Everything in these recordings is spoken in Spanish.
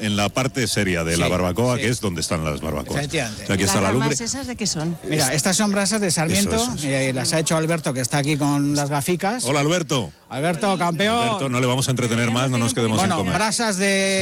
en la parte seria de la barbacoa, que es donde están las barbacoas. Efectivamente. O sea, aquí está la lumbre. ¿Esas de qué son? Mira, estas son brasas de Sarmiento, las ha hecho Alberto, que está aquí con las gaficas. Hola, Alberto. Alberto, campeón. Alberto, no le vamos a entretener más, no nos quedemos sin comer. Brasas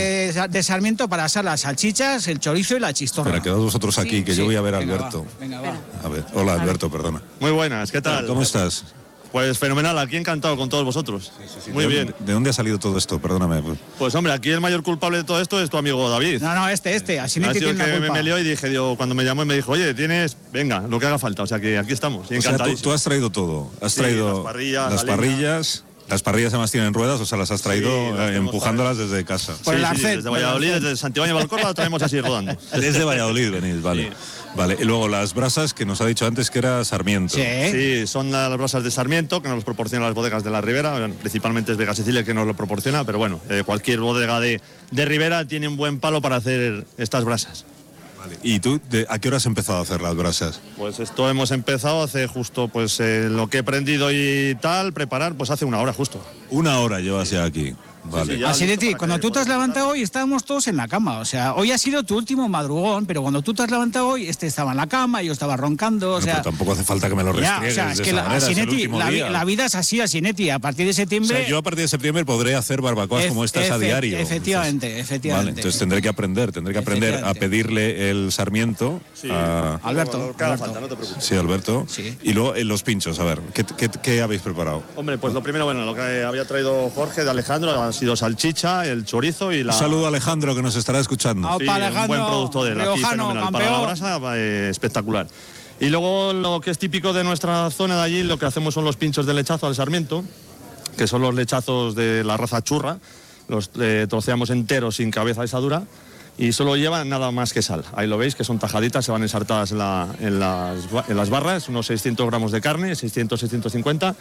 de Sarmiento para asar las salchichas, el chorizo y la chistorra. Pero quedaos vosotros aquí, que yo voy a ver a Alberto. Venga, va. A ver, hola, Alberto, perdona. Muy buenas, ¿qué tal? ¿Cómo estás? Pues fenomenal, aquí encantado con todos vosotros. Muy bien. ¿De dónde ha salido todo esto? Perdóname. Pues hombre, aquí el mayor culpable de todo esto es tu amigo David. No, Asinetti Ha sido tiene el la que culpa. me lió y dije, cuando me llamó y me dijo, oye, venga, lo que haga falta. O sea que aquí estamos, y O sea, encantadísimo. tú has traído todo. Has Sí, traído las parrillas, las la leña. parrillas. Las parrillas además tienen ruedas, o sea, las has traído Sí, las empujándolas desde casa. Por el arcén, desde por el Valladolid, arcén. desde Santibáñez Valcorba, la traemos así rodando. Desde Valladolid venís, vale. Sí. Vale, y luego las brasas que nos ha dicho antes que era Sarmiento. Sí. Sí, son las brasas de Sarmiento que nos los proporcionan las bodegas de la Ribera, bueno, principalmente es Vega Sicilia que nos lo proporciona, pero bueno, cualquier bodega de Ribera tiene un buen palo para hacer estas brasas. Vale. ¿Y tú a qué hora has empezado a hacer las brasas? Pues esto hemos empezado hace justo pues lo que he aprendido y tal, preparar pues hace una hora justo. Una hora llevas ya aquí. Vale. sí, ya. Asinetti, cuando tú te has levantado hoy estábamos todos en la cama, o sea, hoy ha sido tu último madrugón, pero cuando tú te has levantado hoy, estaba en la cama, yo estaba roncando, o Bueno, sea... pero tampoco hace falta que me lo Ya, restriegues o sea, es de que esa manera, es el Asinetti, último día. la vida es así, Asinetti, a partir de O septiembre... sea, yo a partir de septiembre podré hacer barbacoas como estas a diario. Efectivamente. Vale, entonces tendré que aprender a pedirle el Sarmiento a Alberto. Lo que haga falta, no te preocupes. Sí, Alberto. Sí. Y luego los pinchos, a ver, ¿qué habéis preparado? Hombre, pues lo primero, bueno, lo que había traído Jorge de Alejandro ha sido salchicha, el chorizo y la... Un saludo a Alejandro que nos estará escuchando. Ah, Sí, Opa, un Alejandro, buen producto de él, aquí riojano, fenomenal. Para la campeón. brasa, espectacular. Y luego lo que es típico de nuestra zona de allí, lo que hacemos son los pinchos de lechazo al Sarmiento, que son los lechazos de la raza churra, los troceamos enteros sin cabeza asadura y solo llevan nada más que sal. Ahí lo veis, que son tajaditas, se van ensartadas en las barras, unos 600 gramos de carne, 600-650,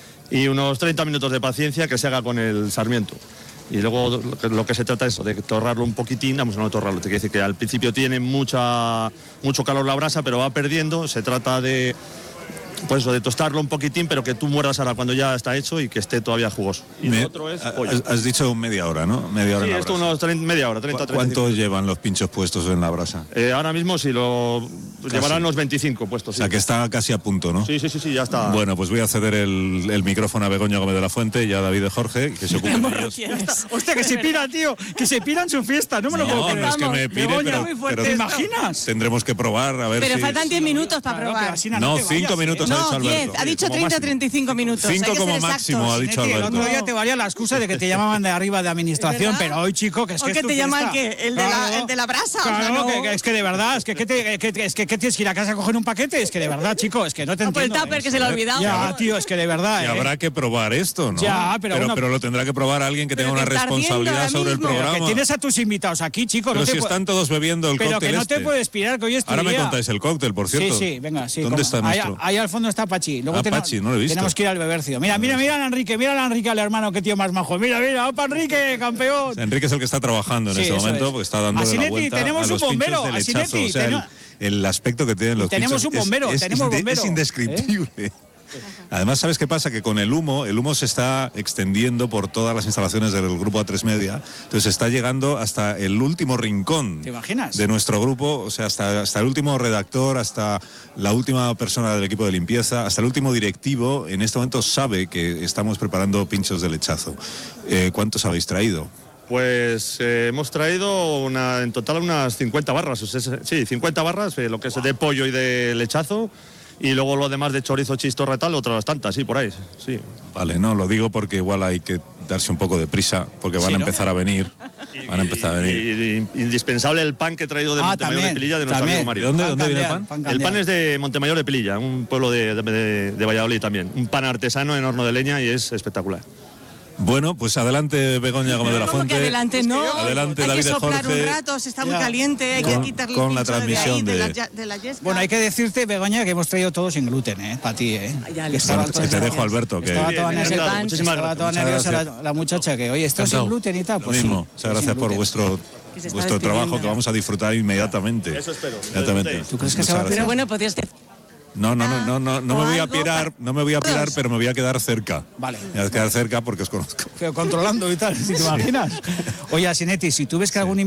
y unos 30 minutos de paciencia que se haga con el Sarmiento. Y luego lo que se trata es de torrarlo un poquitín, vamos, no torrarlo, te quiere decir que al principio tiene mucho calor la brasa, pero va perdiendo, se trata de... Pues eso, de tostarlo un poquitín, pero que tú muerdas ahora cuando ya está hecho y que esté todavía jugoso. Y lo otro es pollo. Has dicho media hora, ¿no? Media hora Sí, en la esto brasa. unos media hora, 30 o 35. ¿Cuánto llevan los pinchos puestos en la brasa? Ahora mismo si lo llevarán unos 25 puestos. O sea, Sí. que está casi a punto, ¿no? Sí, ya está. Bueno, pues voy a ceder el micrófono a Begoña Gómez de la Fuente y a David de Jorge, que se ocupen de ellos. Hostia, que se pira, tío, que se pira en su fiesta, no me lo puedo No, creer. no es que me pire, Begoña, pero ¿te imaginas? tendremos que probar a ver Pero si... faltan 10 minutos para Claro, probar. pero así No, te 5 vayas, minutos ha dicho No, Alberto. 10. Ha dicho Como 30 máximo. 35 minutos. 5 Hay que como ser máximo, exactos. ha dicho Asinetti, el Alberto. otro día te valía la excusa de que te llamaban de arriba de administración, ¿Es verdad? pero hoy, chico, que es ¿O que que es tu te llama fiesta. el qué? ¿El de la brasa? O sea, Claro, no. que es que de verdad, es que tienes que ir a casa a coger un paquete, es que de verdad, chico, es que no te No, por el entiendo. tupper que se le ha olvidado. Ya, tío, es que de verdad, Y habrá que probar esto, ¿no? Ya, pero bueno, lo tendrá que probar alguien que tenga pero una que está ardiendo responsabilidad ahora sobre el mismo. programa. que tienes a tus invitados aquí, chico. Pero no te si pu- están todos bebiendo el Pero cóctel que no te este. puedes pirar, que hoy es tu Ahora me día. contáis el cóctel, por Sí, cierto. sí, venga, sí. ¿Dónde está ahí, nuestro? ahí al fondo está Pachi. Luego Pachi, no lo he visto. Tenemos que ir al bebercio. Mira a Enrique, al hermano, qué tío más majo. Mira, opa, Enrique, campeón. Enrique es el que está trabajando en Sí, este eso momento, es. porque está dando la Asinetti, vuelta tenemos a los un pinchos bombero, de lechazo. Asinetti, O sea, el aspecto que tienen los Tenemos pinchos un bombero, es bombero. indescriptible. Además, ¿sabes qué pasa? Que con el humo se está extendiendo por todas las instalaciones del grupo A3 Media, entonces está llegando hasta el último rincón. ¿Te imaginas? De nuestro grupo, o sea, hasta el último redactor, hasta la última persona del equipo de limpieza, hasta el último directivo, en este momento sabe que estamos preparando pinchos de lechazo. ¿Cuántos habéis traído? Pues hemos traído en total unas 50 barras. O sea, sí, 50 barras, lo que es de pollo y de lechazo. Y luego lo demás de chorizo, chistorra y tal, otras tantas, sí, por ahí, sí. Vale, no, lo digo porque igual hay que darse un poco de prisa, porque van a empezar a venir. Van a empezar a venir. Y indispensable el pan que he traído de Montemayor también, de Pelilla, de nuestro amigo Mario. ¿Dónde viene el pan? El pan es de Montemayor de Pelilla, un pueblo de Valladolid también. Un pan artesano en horno de leña y es espectacular. Bueno, pues adelante Begoña Gómez de la ¿Cómo Fuente. que adelante? No, Adelante hay David que de soplar Jorge. un rato, se está muy Ya. caliente, hay que quitarle el con la pincho transmisión de, de- ahí, de la yesca. Bueno, hay que decirte, Begoña, que hemos traído todo sin gluten, para ti, Ya, Que estaba bueno, toda- que te dejo, Alberto, que Estaba Bien, toda bien, nerviosa, claro, muchísimas estaba toda gracias. nerviosa Muchas la muchacha, que oye, esto es sin gluten y tal, Lo pues sí. mismo. Muchas gracias por vuestro Que se está trabajo despidiendo. que vamos a disfrutar inmediatamente. Eso espero. Inmediatamente. ¿Tú crees que se Muchas va a gracias. Pero bueno, podrías decir... No me voy a algo pirar, no me voy a pirar, pero me voy a quedar cerca. Vale. Me voy a quedar cerca porque os conozco. Pero controlando y tal, si te imaginas. Oye, Asinetti, si tú ves que algún